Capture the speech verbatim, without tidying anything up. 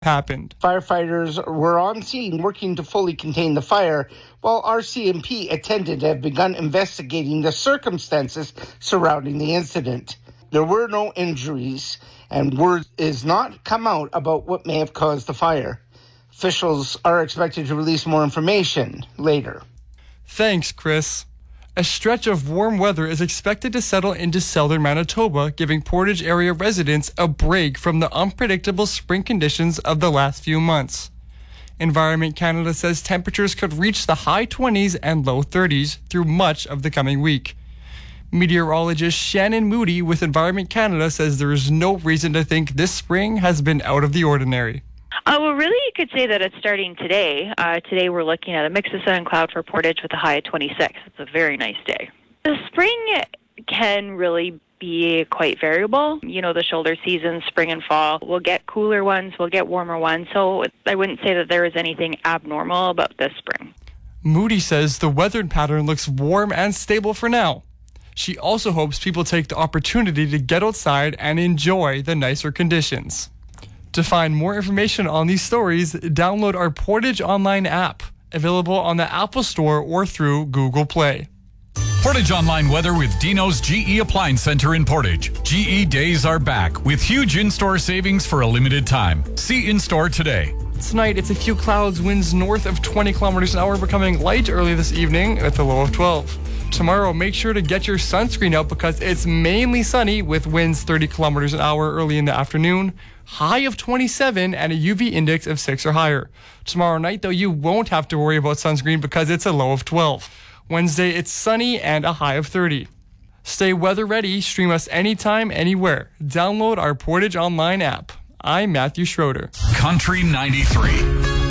happened. Firefighters were on scene working to fully contain the fire, while R C M P attended to have begun investigating the circumstances surrounding the incident. There were no injuries, and word is not come out about what may have caused the fire. Officials are expected to release more information later. Thanks, Chris. A stretch of warm weather is expected to settle into southern Manitoba, giving Portage area residents a break from the unpredictable spring conditions of the last few months. Environment Canada says temperatures could reach the high twenties and low thirties through much of the coming week. Meteorologist Shannon Moody with Environment Canada says there is no reason to think this spring has been out of the ordinary. Uh, well, really, you could say that it's starting today. Uh, today we're looking at a mix of sun and cloud for Portage with a high of twenty-six. It's a very nice day. The spring can really be quite variable. You know, the shoulder seasons, spring and fall. We'll get cooler ones, we'll get warmer ones. So I wouldn't say that there is anything abnormal about this spring. Moody says the weather pattern looks warm and stable for now. She also hopes people take the opportunity to get outside and enjoy the nicer conditions. To find more information on these stories, download our Portage Online app, available on the Apple Store or through Google Play. Portage Online weather with Dino's G E Appliance Center in Portage. G E days are back with huge in-store savings for a limited time. See in-store today. Tonight, it's a few clouds, winds north of twenty kilometers an hour, becoming light early this evening at the low of twelve. Tomorrow, make sure to get your sunscreen out because it's mainly sunny with winds thirty kilometers an hour early in the afternoon, high of twenty-seven and a U V index of six or higher. Tomorrow night, though, you won't have to worry about sunscreen because it's a low of twelve. Wednesday, it's sunny and a high of thirty. Stay weather ready. Stream us anytime, anywhere. Download our Portage Online app. I'm Matthew Schroeder. Country ninety-three.